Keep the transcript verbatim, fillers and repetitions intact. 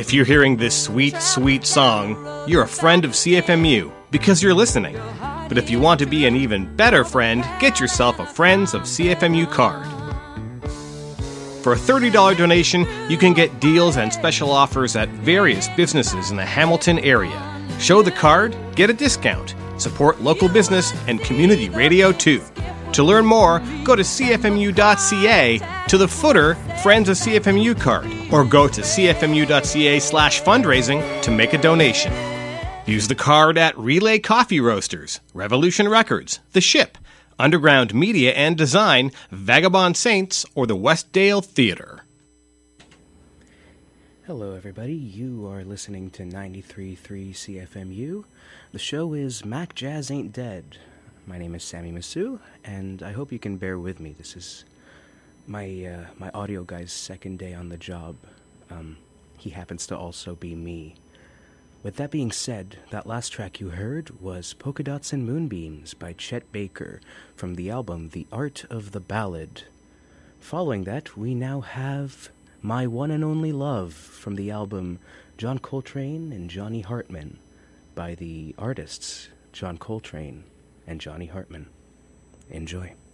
If you're hearing this sweet, sweet song, you're a friend of C F M U because you're listening. But if you want to be an even better friend, get yourself a Friends of C F M U card. For a thirty dollars donation, you can get deals and special offers at various businesses in the Hamilton area. Show the card, get a discount. Support local business and community radio too. To learn more, go to c f m u dot c a to the footer Friends of C F M U card, or go to c f m u dot c a slash fundraising to make a donation. Use the card at Relay Coffee Roasters, Revolution Records, The Ship, Underground Media and Design, Vagabond Saints, or the Westdale Theater. Hello everybody, you are listening to ninety-three point three C F M U. The show is Mac Jazz Ain't Dead. My name is Sammy Masu, and I hope you can bear with me. This is my uh, my audio guy's second day on the job. Um, he happens to also be me. With that being said, that last track you heard was Polka Dots and Moonbeams by Chet Baker from the album The Art of the Ballad. Following that, we now have My One and Only Love from the album John Coltrane and Johnny Hartman by the artists John Coltrane and Johnny Hartman. Enjoy.